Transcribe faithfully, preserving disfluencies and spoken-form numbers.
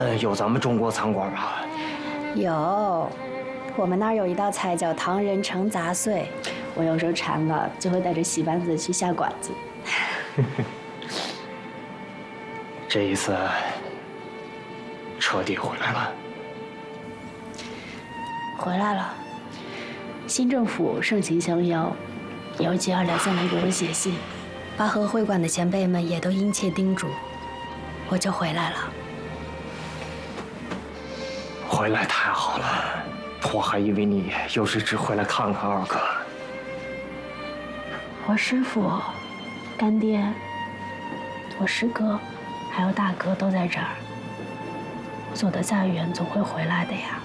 呃，有咱们中国餐馆吧？ 有，我们那儿有一道菜叫唐人城杂碎，我有时候馋了就会带着戏班子去下馆子。 这一次彻底回来了。 回来了，新政府盛情相邀，有接二连三的给我写信，八和会馆的前辈们也都殷切叮嘱，我就回来了。 回来太好了，我还以为你又是只回来看看二哥。 我师父、干爹、我师哥，还有大哥都在这儿。我走得再远，总会回来的呀。